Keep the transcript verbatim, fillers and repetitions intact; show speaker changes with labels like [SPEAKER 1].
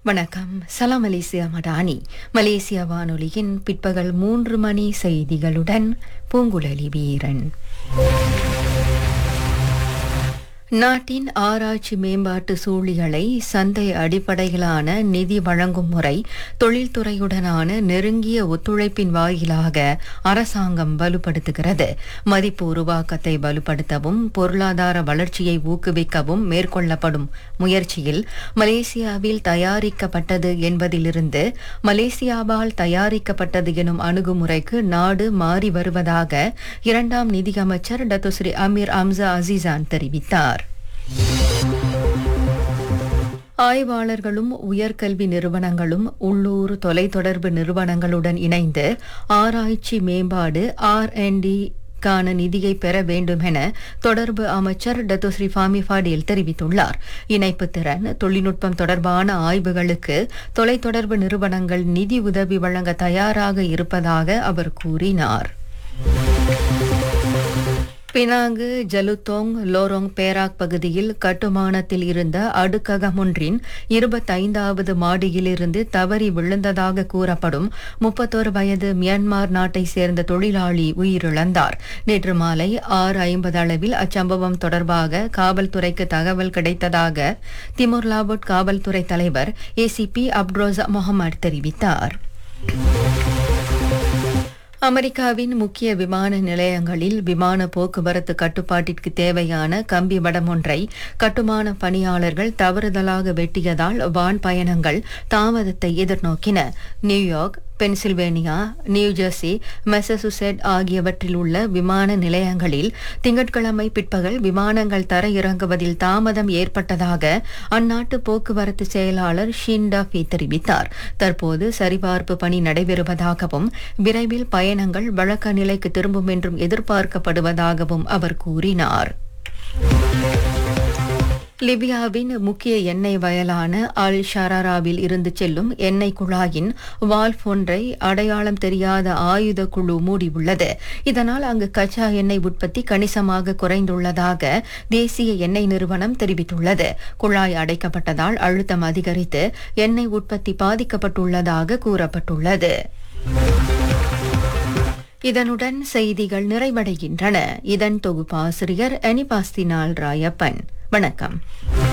[SPEAKER 1] வணக்கம். சலாம் Malaysia Madani. Malaysia வானொலியின் பிற்பகல் மூன்று மணி செய்திகளுடன் பூங்குழலி வீரன். நாட்டின் ஆராய்ச்சி மேம்பாட்டு சூழிகளை சந்தை அடிப்படையிலான நிதி வழங்கும் முறை தொழில்துறையுடனான நெருங்கிய ஒத்துழைப்பின் வாயிலாக அரசாங்கம் வலுப்படுத்துகிறது. மதிப்பு உருவாக்கத்தை வலுப்படுத்தவும் பொருளாதார வளர்ச்சியை ஊக்குவிக்கவும் மேற்கொள்ளப்படும் முயற்சியில் மலேசியாவில் தயாரிக்கப்பட்டது என்பதிலிருந்து மலேசியாவால் தயாரிக்கப்பட்டது எனும் அணுகுமுறைக்கு நாடு மாறி வருவதாக இரண்டாம் நிதியமைச்சர் டத்துஸ்ரீ அமீர் அம்சா அசீசான் தெரிவித்தார். ஆய்வாளர்களும் உயர்கல்வி நிறுவனங்களும் உள்ளூர் தொலைத்தொடர்பு நிறுவனங்களுடன் இணைந்து ஆராய்ச்சி மேம்பாடு ஆர் அண்ட் டி க்கான நிதியை பெற வேண்டும் என தொடர்பு அமைச்சர் டத்துஸ்ரீ ஃபாமி ஃபாடேல் தெரிவித்துள்ளார். இணைப்பு திறன் தொழில்நுட்பம் தொடர்பான ஆய்வுகளுக்கு தொலைத்தொடர்பு நிறுவனங்கள் நிதி உதவி வழங்க தயாராக இருப்பதாக அவர் கூறினார். பினாங்கு ஜலுத்தோங் லோரோங் பேராக் பகுதியில் கட்டுமானத்தில் இருந்த அடுக்ககம் ஒன்றின் இருபத்தைந்தாவது மாடியிலிருந்து தவறி விழுந்ததாக கூறப்படும் முப்பத்தோரு வயது மியான்மர் நாட்டை சேர்ந்த தொழிலாளி உயிரிழந்தார். நேற்று மாலை ஆறு ஐம்பது அளவில் அச்சம்பவம் தொடர்பாக காவல்துறைக்கு தகவல் கிடைத்ததாக திமோர் லாபோட் காவல்துறை தலைவர் ஏசிபி அப்ரோசா முகமது தெரிவித்தார். அமெரிக்காவின் முக்கிய விமான நிலையங்களில் விமான போக்குவரத்து கட்டுப்பாட்டிற்கு தேவையான கம்பி வடம் ஒன்றை கட்டுமான பணியாளர்கள் தவறுதலாக வெட்டியதால் வான் பயணங்கள் தாமதத்தை எதிர்நோக்கின. நியூயார்க், பென்சில்வேனியா, நியூஜெர்சி, மெசசூசெட் ஆகியவற்றில் உள்ள விமான நிலையங்களில் திங்கட்கிழமை பிற்பகல் விமானங்கள் தர இறங்குவதில் தாமதம் ஏற்பட்டதாக அந்நாட்டு போக்குவரத்து செயலாளர் ஷின்டாஃபி தெரிவித்தார். தற்போது சரிபார்ப்பு பணி நடைபெறுவதாகவும் விரைவில் பயணங்கள் வழக்க நிலைக்கு திரும்பும் என்றும் எதிர்பார்க்கப்படுவதாகவும் அவர் கூறினார். லிபியாவின் முக்கிய எண்ணெய் வயலான அல் ஷராராவில் இருந்து செல்லும் எண்ணெய் குழாயின் வால்வ் ஒன்றை அடையாளம் தெரியாத ஆயுத குழு மூடியுள்ளது. இதனால் அங்கு கச்சா எண்ணெய் உற்பத்தி கணிசமாக குறைந்துள்ளதாக தேசிய எண்ணெய் நிறுவனம் தெரிவித்துள்ளது. குழாய் அடைக்கப்பட்டதால் அழுத்தம் அதிகரித்து எண்ணெய் உற்பத்தி பாதிக்கப்பட்டுள்ளதாக கூறப்பட்டுள்ளது. இதனுடன் செய்திகள் நிறைவடைகின்றன. இதன் தொகுப்பாசிரியர் அனிபாஸ்தினால் ராயப்பன். வணக்கம்.